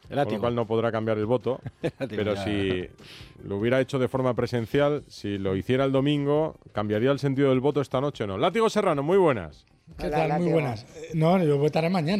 con lo cual no podrá cambiar el voto. Pero si lo hubiera hecho de forma presencial, si lo hiciera el domingo, ¿cambiaría el sentido del voto esta noche o no? Látigo Serrano, muy buenas. ¿Qué tal? Muy buenas. No, yo votaré mañana.